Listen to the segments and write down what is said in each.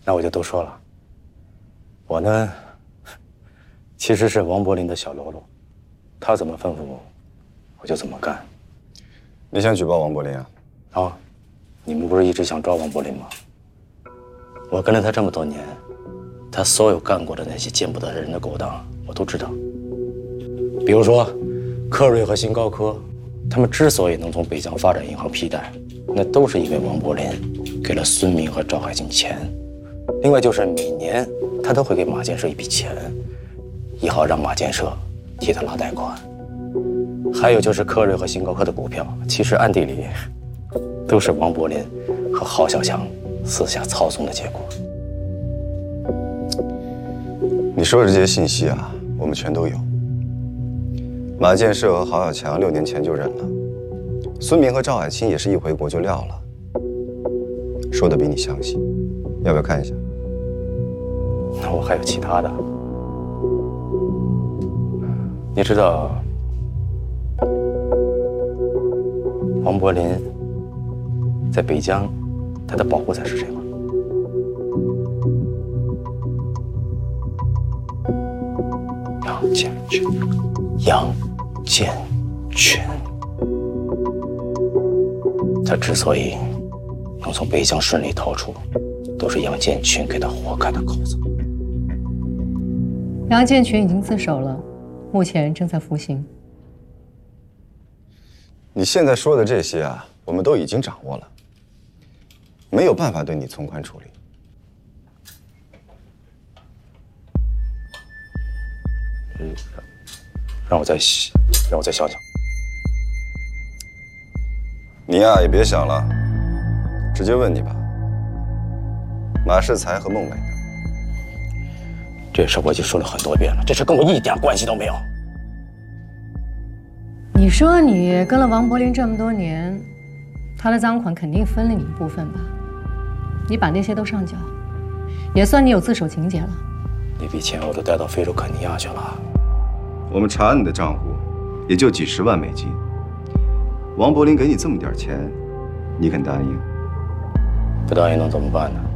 那我就都说了。我呢，其实是王柏林的小喽啰，他怎么吩咐我就怎么干。 你想举报王柏林啊？ 啊，你们不是一直想抓王柏林吗？我跟了他这么多年，他所有干过的那些见不得人的勾当，我都知道。比如说，科瑞和新高科，他们之所以能从北疆发展银行批贷，那都是因为王柏林给了孙明和赵海清钱。另外就是每年他都会给马建设一笔钱，以好让马建设替他拉贷款。还有就是科瑞和新高科的股票，其实暗地里都是王柏林和郝小强私下操纵的结果。 你说的这些信息啊，我们全都有。马建设和郝小强6年前就忍了，孙明和赵海清也是一回国就撂了。说的比你详细，要不要看一下？ 那我还有其他的。你知道王柏林在北疆他的保护伞是谁吗？杨建群。杨建群，他之所以能从北疆顺利逃出，都是杨建群给他活开的口子。 杨建群已经自首了，目前正在服刑。 你现在说的这些啊，我们都已经掌握了，没有办法对你从宽处理。 让我再想想。 你呀，也别想了，直接问你吧。马世才和孟美呢？ 这事我已经说了很多遍了，这事跟我一点关系都没有。 你说你跟了王柏林这么多年，他的赃款肯定分了你一部分吧？你把那些都上缴，也算你有自首情节了。 那笔钱我都带到非洲肯尼亚去了。 我们查你的账户，也就几10万美金。王柏林给你这么点钱，你肯答应？ 不答应能怎么办呢？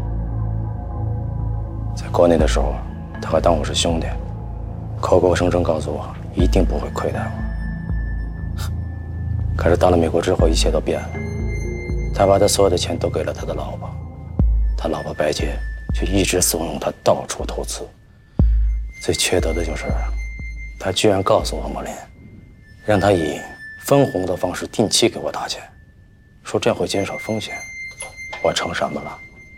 在国内的时候，他还当我是兄弟，口口声声告诉我一定不会亏待我。可是到了美国之后，一切都变了。他把他所有的钱都给了他的老婆，他老婆白洁却一直怂恿他到处投资。最缺德的就是，他居然告诉王柏林，让他以分红的方式定期给我打钱，说这样会减少风险。我成什么了？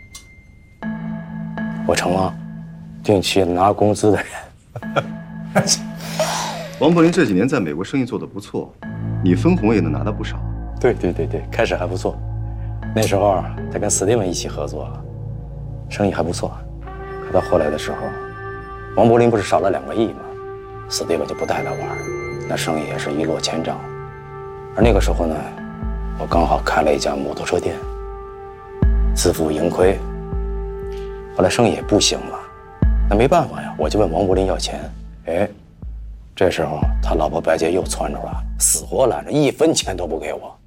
我成了定期拿工资的人。 王柏林这几年在美国生意做得不错，你分红也能拿到不少。 对，开始还不错。那时候他跟史蒂文一起合作，生意还不错。可到后来的时候，王柏林不是少了2个亿吗？史蒂文就不带他玩，那生意也是一落千丈。而那个时候呢，我刚好开了一家摩托车店，自负盈亏。后来生意也不行了，那没办法呀，我就问王柏林要钱。哎，这时候他老婆白洁又窜出来了，死活拦着，1分钱都不给我。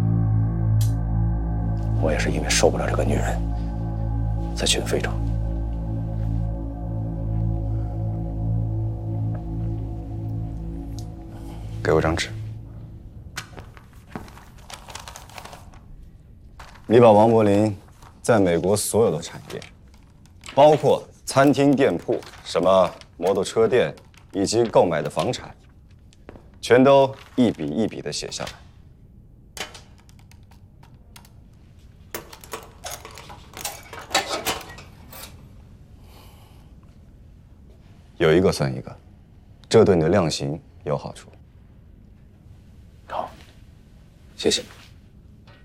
我也是因为受不了这个女人，才去的非洲。 给我张纸。你把王柏林在美国所有的产业，包括餐厅、店铺、什么摩托车店，以及购买的房产，全都一笔一笔地写下来。有一个算一个，这对你的量刑有好处。 好，谢谢。